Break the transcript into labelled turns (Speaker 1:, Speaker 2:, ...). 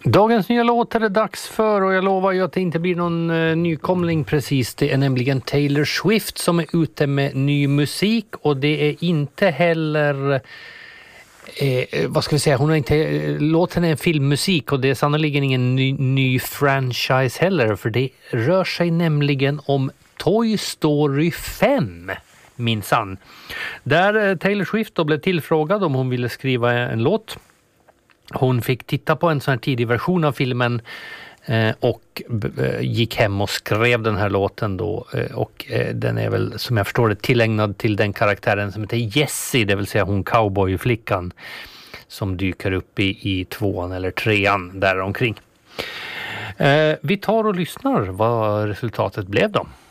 Speaker 1: Dagens nya låt är det dags för, och jag lovar ju att det inte blir någon nykomling precis. Det är nämligen Taylor Swift som är ute med ny musik, och det är inte heller vad ska vi säga, hon har inte, låten är en filmmusik, och det är sannoliken ingen ny franchise heller, för det rör sig nämligen om Toy Story 5. Minsann. Där Taylor Swift då blev tillfrågad om hon ville skriva en låt. Hon fick titta på en sån här tidig version av filmen och gick hem och skrev den här låten då, och den är väl, som jag förstår det, tillägnad till den karaktären som heter Jessie, det vill säga hon cowboyflickan som dyker upp i 2:an eller 3:an där omkring. Vi tar och lyssnar vad resultatet blev då.